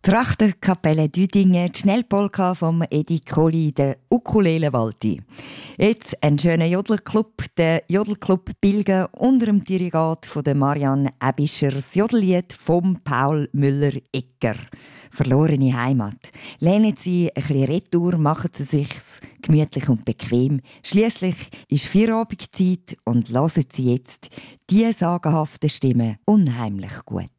Trachterkapelle Düdingen, die Schnellpolka vom Edi Kohli, der Ukulele Walti. Jetzt ein schöner Jodelclub, der Jodelclub Bilgen unter dem Dirigat von der Marianne Ebischer, das Jodellied von Paul Müller-Egger. «Verlorene Heimat». Lehnen Sie ein bisschen retour, machen Sie sich's gemütlich und bequem. Schliesslich ist Feierabendzeit und hören Sie jetzt die sagenhafte Stimme unheimlich gut.